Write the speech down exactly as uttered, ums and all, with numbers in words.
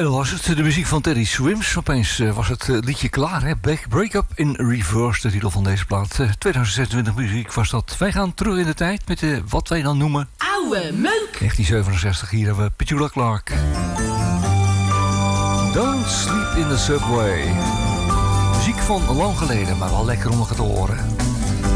En dan was het de muziek van Teddy Swims. Opeens uh, was het uh, liedje klaar, hè? Break, Break Up in Reverse, de titel van deze plaat. Uh, tweeduizend zesentwintig muziek was dat. Wij gaan terug in de tijd met uh, wat wij dan noemen... Oude meuk! negentien zevenenzestig, hier hebben we Petula Clark. Don't Sleep in the Subway. Muziek van lang geleden, maar wel lekker om nog te horen.